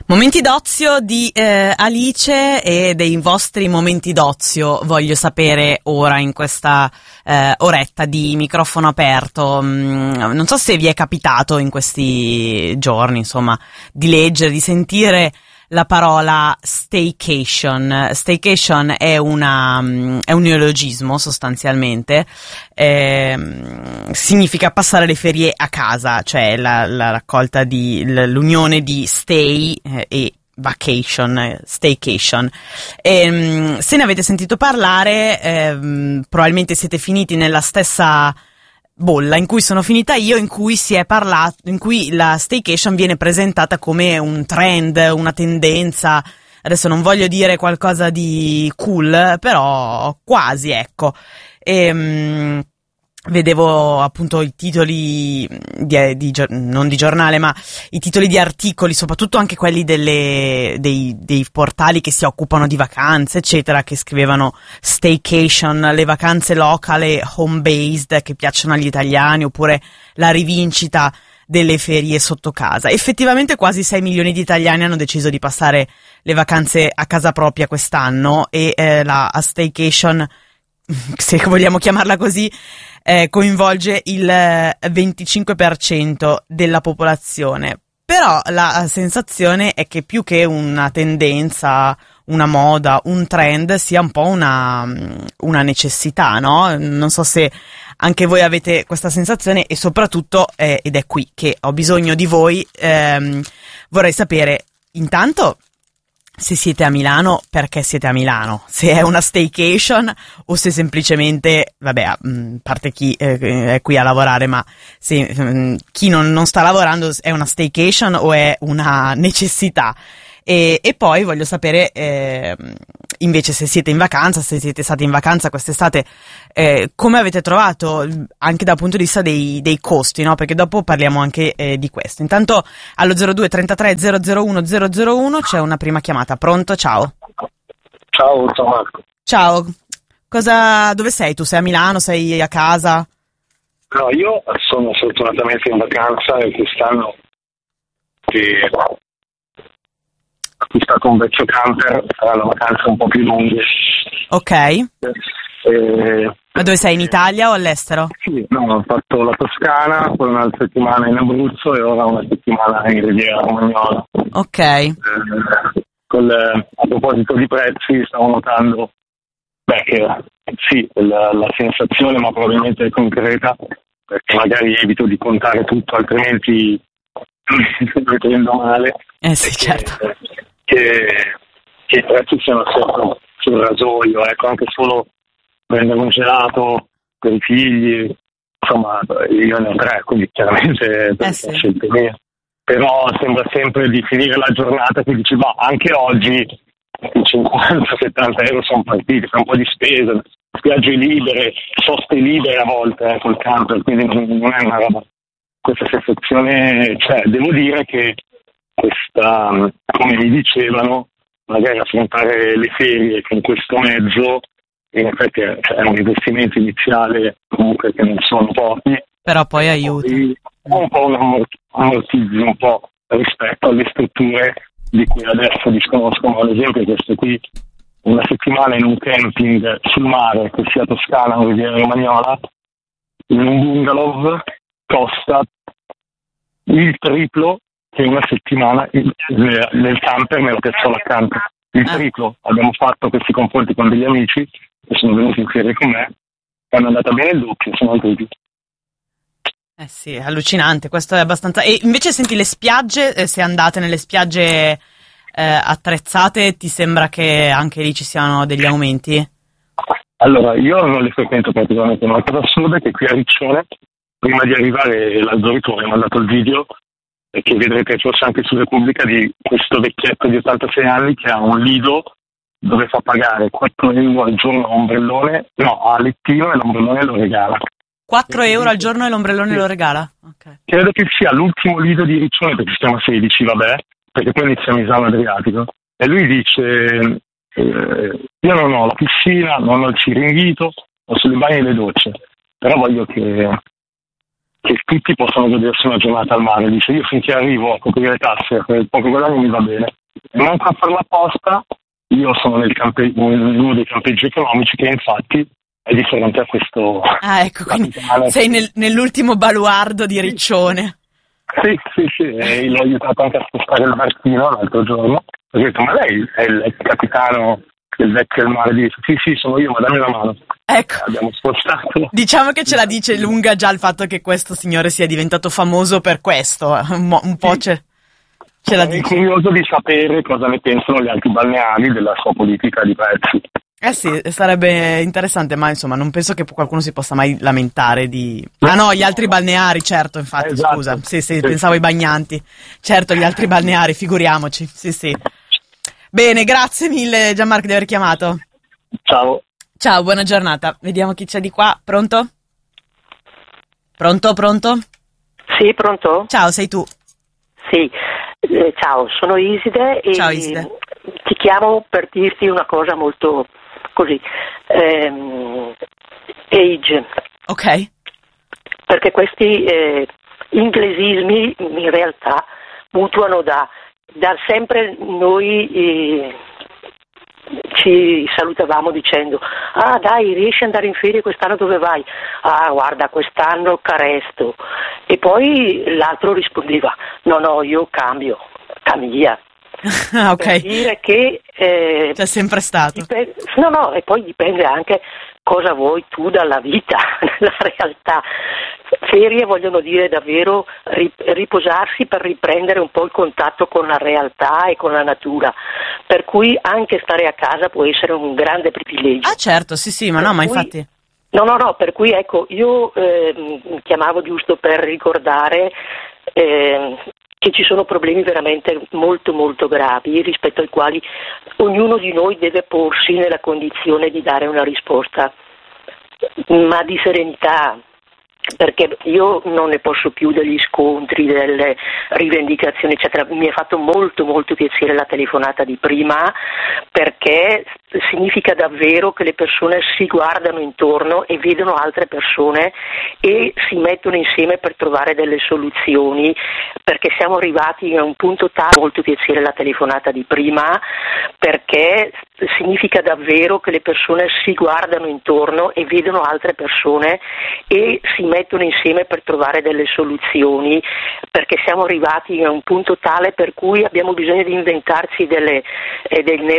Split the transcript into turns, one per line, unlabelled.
Momenti d'ozio di Alice e dei vostri momenti d'ozio voglio sapere ora in questa oretta di microfono aperto. Non so se vi è capitato in questi giorni, insomma, di leggere, di sentire la parola staycation. Staycation è un neologismo sostanzialmente, significa passare le ferie a casa, cioè la raccolta l'unione di stay e vacation, staycation. Se ne avete sentito parlare, probabilmente siete finiti nella stessa bolla in cui sono finita io, in cui si è parlato, in cui la staycation viene presentata come un trend, una tendenza. Adesso non voglio dire qualcosa di cool, però quasi, ecco. Vedevo appunto i titoli non di giornale, ma i titoli di articoli, soprattutto anche quelli dei portali che si occupano di vacanze, eccetera, che scrivevano staycation, le vacanze locale, home based, che piacciono agli italiani, oppure la rivincita delle ferie sotto casa. Effettivamente quasi 6 milioni di italiani hanno deciso di passare le vacanze a casa propria quest'anno, e la staycation, se vogliamo chiamarla così, coinvolge il 25% della popolazione. Però la sensazione è che più che una tendenza, una moda, un trend, sia un po' una necessità, no? Non so se anche voi avete questa sensazione, e soprattutto, ed è qui che ho bisogno di voi, vorrei sapere intanto se siete a Milano, perché siete a Milano, se è una staycation o se semplicemente, vabbè, a parte chi è qui a lavorare, ma se chi non sta lavorando, è una staycation o è una necessità. E poi voglio sapere invece se siete in vacanza, se siete stati in vacanza quest'estate, come avete trovato anche dal punto di vista dei costi, no? Perché dopo parliamo anche di questo. Intanto allo 02 33 001 001 c'è una prima chiamata. Pronto? Ciao.
Ciao Marco.
Ciao. Dove sei? Tu sei a Milano? Sei a casa?
No, io sono fortunatamente in vacanza, e quest'anno che ho acquistato un vecchio camper, saranno vacanze un po' più lunghe.
Ok. Ma dove sei, in Italia o all'estero?
Sì, no, ho fatto la Toscana, poi una settimana in Abruzzo e ora una settimana in Riviera Romagnola.
Ok.
A proposito di prezzi, stavo notando che sì, la sensazione, ma probabilmente è concreta, perché magari evito di contare tutto, altrimenti mi prendo male.
Sì, certo.
Che i prezzi siano sempre sul rasoio, ecco, anche solo prendere un gelato per i figli, insomma, io ne ho 3, quindi chiaramente
sì.
scelta mia. Però sembra sempre di finire la giornata che dici, anche oggi i 50-70 euro sono partiti, fa un po' di spesa, spiagge libere, soste libere a volte col camper, quindi non è una roba. Questa sensazione, cioè, devo dire che questa, come mi dicevano, magari affrontare le ferie con questo mezzo, in effetti è un investimento iniziale comunque che non sono pochi,
però poi aiuta.
Un po' ammortizzi un po' rispetto alle strutture di cui adesso disconoscono. Ad esempio questo qui, una settimana in un camping sul mare, che sia Toscana o Riviera Romagnola, in un bungalow costa il triplo che una settimana nel camper nello piazzola accanto. Il triplo. Abbiamo fatto questi confronti con degli amici che sono venuti in ferie con me e hanno andata bene il doppio, sono il triplo.
Sì, è allucinante, questo è abbastanza. E invece senti, le spiagge, se andate nelle spiagge attrezzate, ti sembra che anche lì ci siano degli aumenti?
Allora, io non le frequento praticamente, ma la cosa assurda è che qui a Riccione, prima di arrivare l'Alzoritore, mi ha mandato il video, che vedrete forse anche su Repubblica, di questo vecchietto di 86 anni che ha un lido dove fa pagare 4 euro al giorno a lettino, e l'ombrellone lo regala.
4 euro al giorno e l'ombrellone lo regala? Okay.
Credo che sia l'ultimo lido di Riccione, perché si chiama 16, perché poi inizia Misano Adriatico. E lui dice, io non ho la piscina, non ho il ciringhito, ho solo i bagni e le docce, però voglio che tutti possano godersi una giornata al mare. Dice, io finché arrivo a coprire le tasse, quel poco guadagno mi va bene. non fa farla apposta. Io sono in uno dei campeggi economici che infatti è di fronte a questo.
Ah, ecco, quindi sei nell'ultimo baluardo di Riccione.
Sì, e l'ho aiutato anche a spostare il barchino l'altro giorno. Ho detto, ma lei è il capitano del Vecchio del Mare? Dice, sì, sono io, ma dammi una mano.
Ecco,
abbiamo spostato.
Diciamo che ce la dice lunga già il fatto che questo signore sia diventato famoso per questo, un po' ce la dice.
Sono curioso di sapere cosa ne pensano gli altri balneari della sua politica di prezzi.
Sì, sarebbe interessante, ma insomma non penso che qualcuno si possa mai lamentare di... Ah no, gli altri balneari, certo, infatti,
esatto.
Scusa, sì, pensavo ai bagnanti. Certo, gli altri balneari, figuriamoci, sì. Bene, grazie mille Gianmarco di aver chiamato.
Ciao.
Ciao, buona giornata. Vediamo chi c'è di qua. Pronto? Pronto?
Sì, pronto?
Ciao, sei tu.
Sì, ciao, sono Iside e
Ciao, Iside.
ti chiamo per dirti una cosa molto così, age.
Ok.
Perché questi inglesismi in realtà mutuano da sempre noi ci salutavamo dicendo: ah dai, riesci ad andare in ferie quest'anno, dove vai? Ah guarda, quest'anno Caresto. E poi l'altro rispondeva: no, io cambia.
Ok.
Per dire che
c'è sempre stato.
No, e poi dipende anche cosa vuoi tu dalla vita, nella realtà. Ferie vogliono dire davvero riposarsi per riprendere un po' il contatto con la realtà e con la natura, per cui anche stare a casa può essere un grande privilegio.
Ah certo, sì, ma infatti...
No, per cui ecco, io chiamavo giusto per ricordare che ci sono problemi veramente molto molto gravi rispetto ai quali ognuno di noi deve porsi nella condizione di dare una risposta, ma di serenità, perché io non ne posso più degli scontri, delle rivendicazioni eccetera. Mi è fatto molto molto piacere la telefonata di prima, perché significa davvero che le persone si guardano intorno e vedono altre persone e si mettono insieme per trovare delle soluzioni, perché siamo arrivati a un punto tale. Molto piacere la telefonata di prima, perché significa davvero che le persone si guardano intorno e vedono altre persone e si mettono insieme per trovare delle soluzioni, perché siamo arrivati a un punto tale per cui abbiamo bisogno di inventarci dei